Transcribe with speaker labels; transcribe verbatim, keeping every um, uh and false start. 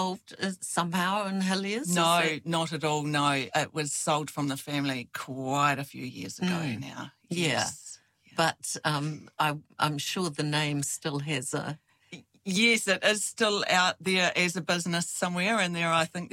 Speaker 1: involved uh, somehow in Hilliers?
Speaker 2: No,
Speaker 1: Is that...
Speaker 2: not at all, no. It was sold from the family quite a few years ago
Speaker 1: Mm.
Speaker 2: now.
Speaker 1: Yeah.
Speaker 2: Yes. Yeah.
Speaker 1: But um, I, I'm sure the name still has a...
Speaker 2: Yes, it is still out there as a business somewhere, and there I think